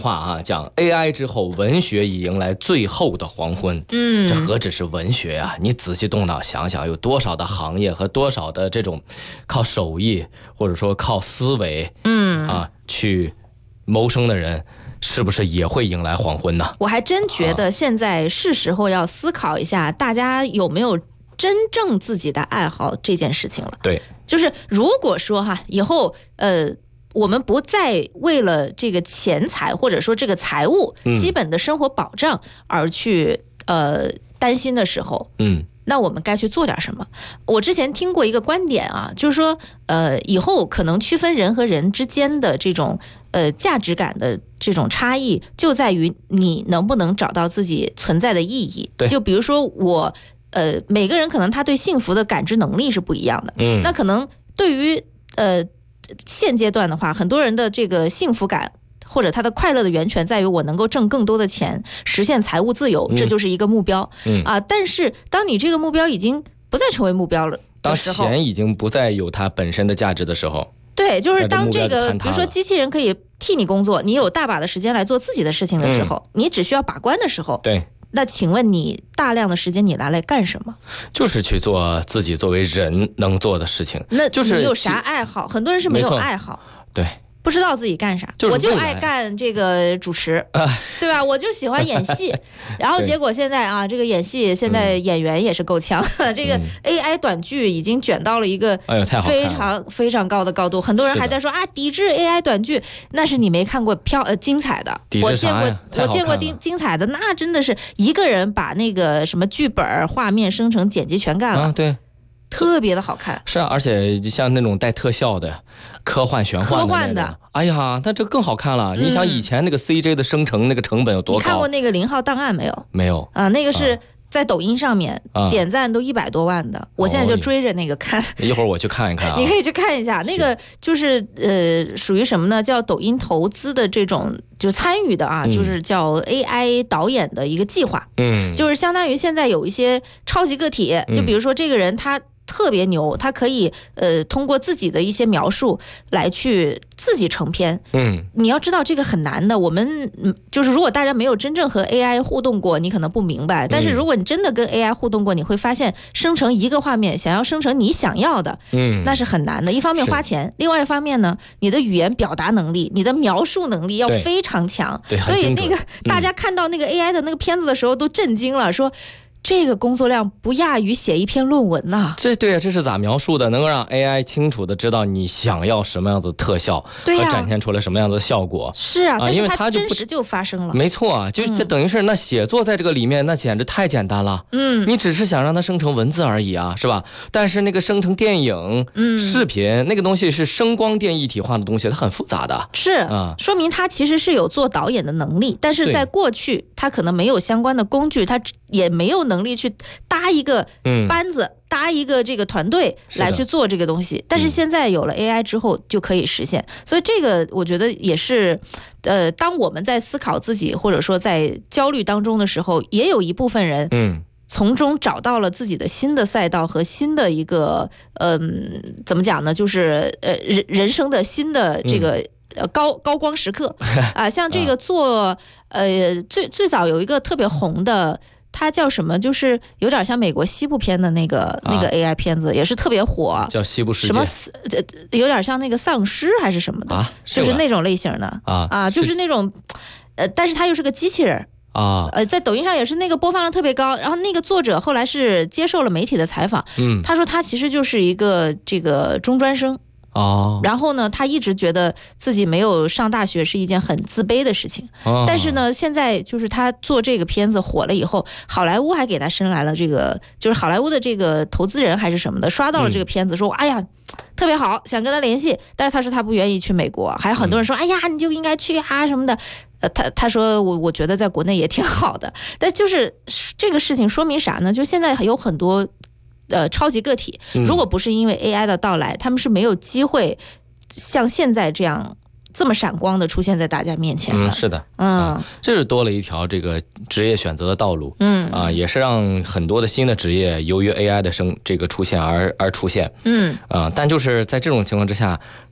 话啊，讲 AI 之后，文学已迎来最后的黄昏。这何止是文学呀？你仔细动脑想想，有多少的行业和多少的这种靠手艺或者说靠思维，去谋生的人，是不是也会迎来黄昏呢？ 我还真觉得现在是时候要思考一下，大家有没有真正自己的爱好这件事情了。 对， 就是如果说以后我们不再为了这个钱财或者说这个财务基本的生活保障而去担心的时候，那我们该去做点什么？我之前听过一个观点啊，就是说以后可能区分人和人之间的这种价值感的这种差异，就在于你能不能找到自己存在的意义。就比如说我每个人可能他对幸福的感知能力是不一样的。那可能对于现阶段的话，很多人的这个幸福感或者他的快乐的源泉在于我能够挣更多的钱，实现财务自由，这就是一个目标。但是当你这个目标已经不再成为目标了的时候， 当钱已经不再有它本身的价值的时候， 对，就是当这个比如说机器人可以替你工作，你有大把的时间来做自己的事情的时候，你只需要把关的时候， 对。 那请问你大量的时间你拿来干什么？ 就是去做自己作为人能做的事情。 那就是你有啥爱好？很多人是没有爱好， 对， 不知道自己干啥。我就爱干这个主持，对吧？我就喜欢演戏，然后结果现在这个演戏现在演员也是够呛，这个 AI 短剧已经卷到了一个非常非常高的高度。很多人还在说抵制 AI 短剧，那是你没看过精彩的。我见过精彩的，那真的是一个人把那个什么剧本、画面、生成、剪辑全干了。 对。 特别的好看， 是而且像那种带特效的科幻玄幻的，哎呀，那这更好看了。你想以前那个 CJ 的生成那个成本有多高？ 你看过那个0号档案没有？ 没有那个是在抖音上面点赞都100多万的，我现在就追着那个看。 一会儿我去看一看你可以去看一下，那个就是属于什么呢？叫抖音投资的这种就参与的就是叫 AI 导演的一个计划。就是相当于现在有一些超级个体，就比如说这个人他特别牛，他可以通过自己的一些描述来去自己成片。你要知道这个很难的。我们就是如果大家没有真正和 AI 互动过，你可能不明白。但是如果你真的跟 AI 互动过，你会发现生成一个画面，想要生成你想要的，那是很难的。一方面花钱，另外一方面呢，你的语言表达能力、你的描述能力要非常强。所以那个大家看到那个 AI 的那个片子的时候都震惊了，说这个工作量不亚于写一篇论文呐！ 这是咋描述的？能够让 AI 清楚的知道你想要什么样的特效，和展现出来什么样的效果。 是但是它真实就发生了。 没错就等于是那写作在这个里面，那简直太简单了。你只是想让它生成文字而已是吧？但是那个生成电影、视频那个东西是声光电一体化的东西，它很复杂的。 是说明它其实是有做导演的能力，但是在过去它可能没有相关的工具，它也没有能力去搭一个班子，搭一个这个团队来去做这个东西。但是现在有了 AI 之后就可以实现。所以这个我觉得也是当我们在思考自己或者说在焦虑当中的时候，也有一部分人从中找到了自己的新的赛道和新的一个怎么讲呢，就是人生的新的这个高光时刻像这个做最早有一个特别红的，它叫什么？就是有点像美国西部片的那个 AI 片子，也是特别火， 叫西部世界， 什么有点像那个丧尸还是什么的就是那种类型的就是那种但是它又是个机器人在抖音上也是那个播放量特别高。然后那个作者后来是接受了媒体的采访，他说他其实就是一个这个中专生。然后呢，他一直觉得自己没有上大学是一件很自卑的事情。但是呢，现在就是他做这个片子火了以后，好莱坞还给他伸来了这个，就是好莱坞的这个投资人还是什么的，刷到了这个片子，说哎呀特别好，想跟他联系。但是他说他不愿意去美国，还有很多人说哎呀你就应该去什么的。他说我觉得在国内也挺好的。但就是这个事情说明啥呢？就现在有很多超级个体，如果不是因为 AI 的到来，他们是没有机会像现在这样这么闪光的出现在大家面前的。 是的，这是多了一条这个职业选择的道路。也是让很多的新的职业由于 AI 的这个出现而出现。但就是在这种情况之下，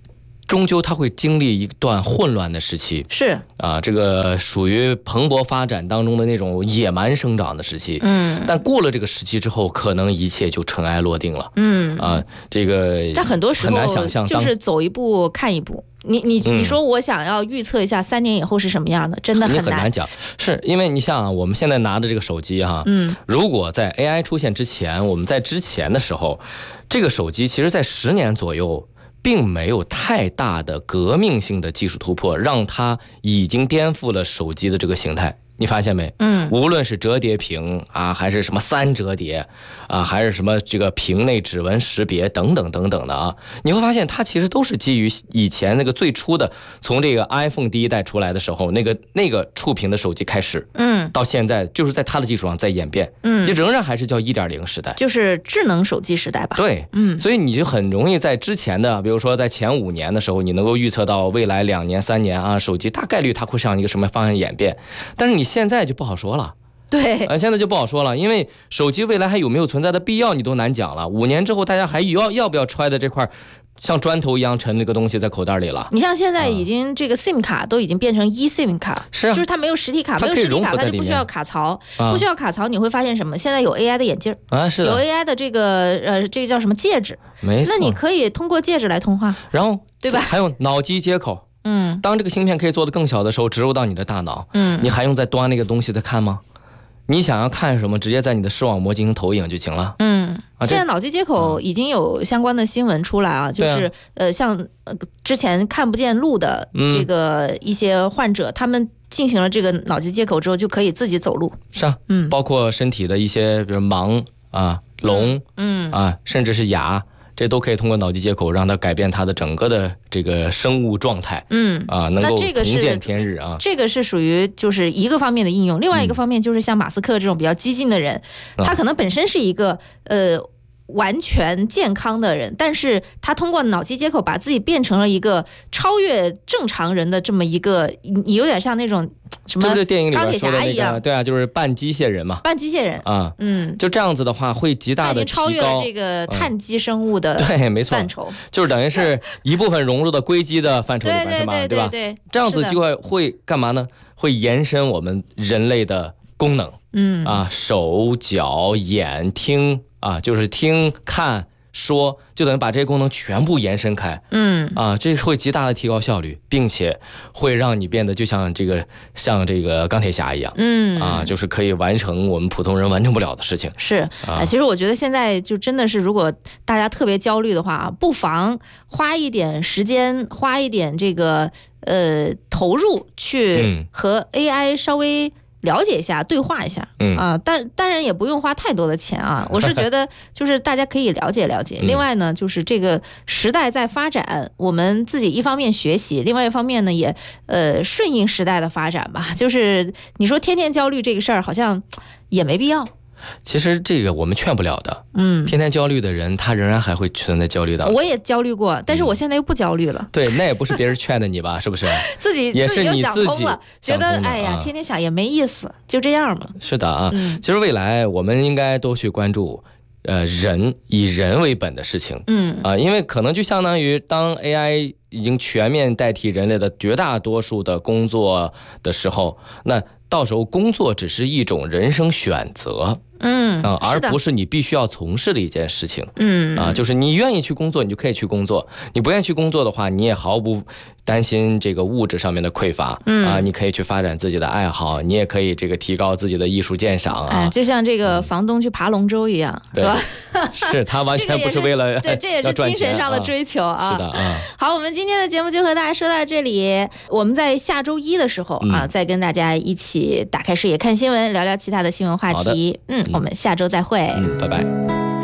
终究它会经历一段混乱的时期， 是啊，这个属于蓬勃发展当中的那种野蛮生长的时期，但过了这个时期之后，可能一切就尘埃落定了，这个但很多时候很难想象， 就是走一步看一步。你说我想要预测一下3年以后是什么样的，真的很难讲。是因为你像我们现在拿的这个手机哈，如果在 AI 出现之前，我们在之前的时候，这个手机其实在10年左右并没有太大的革命性的技术突破，让它已经颠覆了手机的这个形态。你发现没？无论是折叠屏啊，还是什么3折叠啊，还是什么这个屏内指纹识别等等等等的啊，你会发现它其实都是基于以前那个最初的，从这个 iPhone 第1代出来的时候，那个触屏的手机开始，到现在就是在它的基础上在演变，也仍然还是叫 1.0 时代， 就是智能手机时代吧。 对，所以你就很容易在之前的，比如说在前5年的时候，你能够预测到未来2年3年啊，手机大概率它会向一个什么方向演变，但是你现在就不好说了。 对， 现在就不好说了，因为手机未来还有没有存在的必要，你都难讲了。5年之后，大家还要不要揣的这块像砖头一样沉这个东西在口袋里了？ 你像现在已经这个 SIM 卡都已经变成eSIM 卡， 是啊， 就是它没有实体卡，没有实体卡它就不需要卡槽，不需要卡槽，你会发现什么？现在有 AI 的眼镜啊，是的， 有 AI 的这个叫什么戒指？ 没错， 那你可以通过戒指来通话， 然后对吧？ 还有脑机接口。当这个芯片可以做得更小的时候，植入到你的大脑，你还用再端那个东西再看吗？你想要看什么，直接在你的视网膜进行投影就行了。 现在脑机接口已经有相关的新闻出来啊，就是像之前看不见路的这个一些患者，他们进行了这个脑机接口之后，就可以自己走路。 是啊，包括身体的一些，比如盲啊、聋啊，甚至是哑。这都可以通过脑机接口让它改变它的整个的这个生物状态，能够重见天日啊。 这个是属于就是一个方面的应用，另外一个方面就是像马斯克这种比较激进的人，他可能本身是一个完全健康的人，但是他通过脑机接口把自己变成了一个超越正常人的这么一个，你有点像那种什么钢铁侠一样， 对啊，就是半机械人嘛， 半机械人啊， 就这样子的话会极大的提高， 超越了这个碳基生物的对，没错， 范畴， 就是等于是一部分融入到硅基的范畴里面是吧？对吧？这样子就会干嘛呢？会延伸我们人类的功能，手脚眼听。就是听看说，就等于把这些功能全部延伸开，这会极大的提高效率，并且会让你变得就像这个钢铁侠一样，就是可以完成我们普通人完成不了的事情。 是，其实我觉得现在就真的是，如果大家特别焦虑的话，不妨花一点时间，花一点这个投入去和 AI 稍微了解一下，对话一下，当然也不用花太多的钱啊。我是觉得，就是大家可以了解了解。另外呢，就是这个时代在发展，我们自己一方面学习，另外一方面呢，也顺应时代的发展吧。就是你说天天焦虑这个事儿，好像也没必要。 其实这个我们劝不了的，天天焦虑的人，他仍然还会存在焦虑的。 我也焦虑过，但是我现在又不焦虑了。 对，那也不是别人劝的你吧？是不是？ 自己也是你想通了，觉得哎呀，天天想也没意思，就这样吧。 是的啊，其实未来我们应该都去关注，以人为本的事情，因为可能就相当于当 AI 已经全面代替人类的绝大多数的工作的时候，那到时候工作只是一种人生选择，而不是你必须要从事的一件事情，就是你愿意去工作，你就可以去工作；你不愿意去工作的话，你也毫不担心这个物质上面的匮乏，你可以去发展自己的爱好，你也可以这个提高自己的艺术鉴赏啊， 就像这个房东去爬龙舟一样，是吧？ 是他完全不是为了对，这也是精神上的追求啊。 是的啊。 好，我们今天的节目就和大家说到这里，我们在下周1的时候再跟大家一起打开视野看新闻，聊聊其他的新闻话题。我们下周再会。 拜拜。